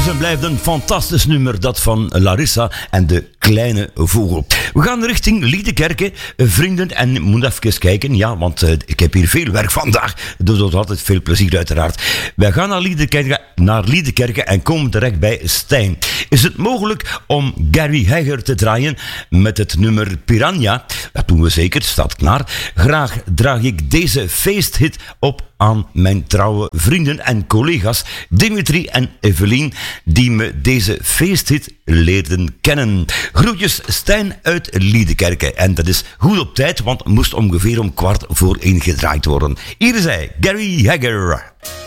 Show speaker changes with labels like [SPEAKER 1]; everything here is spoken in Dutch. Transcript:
[SPEAKER 1] was en blijft een fantastisch nummer, dat van Larissa en de Kleine Vogel. We gaan richting Liedekerke, vrienden, en moet even kijken, ja, want ik heb hier veel werk vandaag, dus dat is altijd veel plezier uiteraard. Wij gaan naar Liedekerke en komen direct bij Stijn. Is het mogelijk om Gary Hegger te draaien met het nummer Piranha? Dat doen we zeker, staat klaar. Graag draag ik deze feesthit op aan mijn trouwe vrienden en collega's Dimitri en Evelien, die me deze feesthit leerden kennen. Groetjes, Stijn uit Liedekerke. En dat is goed op tijd, want het moest ongeveer om 1:15 gedraaid worden. Hier is hij, Gary Hegger.